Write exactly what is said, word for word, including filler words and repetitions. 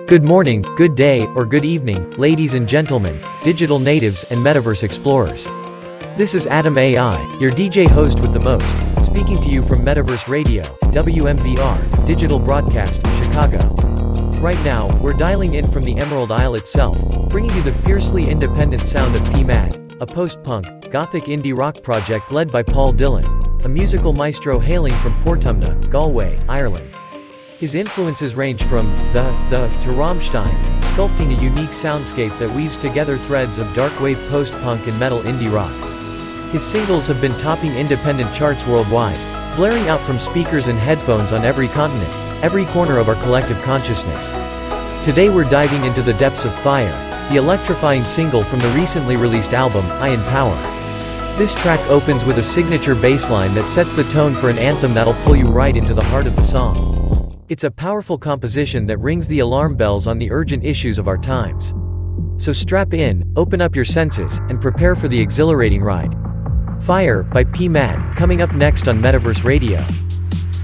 Good morning, good day, or good evening, ladies and gentlemen, digital natives and metaverse explorers. This is Adam A I, your D J host with the most, speaking to you from Metaverse Radio, W M V R, Digital Broadcast, Chicago. Right now, we're dialing in from the Emerald Isle itself, bringing you the fiercely independent sound of P MAD, a post-punk, gothic indie rock project led by Paul Dillon, a musical maestro hailing from Portumna, Galway, Ireland. His influences range from the, the, to Rammstein, sculpting a unique soundscape that weaves together threads of dark wave post-punk and metal indie rock. His singles have been topping independent charts worldwide, blaring out from speakers and headphones on every continent, every corner of our collective consciousness. Today we're diving into the depths of Fire, the electrifying single from the recently released album, Iron Power. This track opens with a signature bass line that sets the tone for an anthem that'll pull you right into the heart of the song. It's a powerful composition that rings the alarm bells on the urgent issues of our times. So strap in, open up your senses, and prepare for the exhilarating ride. Fire, by P MAD, coming up next on Metaverse Radio.